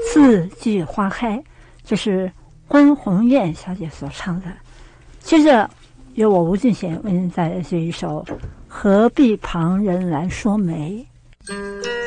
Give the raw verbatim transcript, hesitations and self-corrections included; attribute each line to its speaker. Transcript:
Speaker 1: 四季花开，这是关红艳小姐所唱的。接着由我吴俊贤为您带来这一首《何必旁人来说媒》。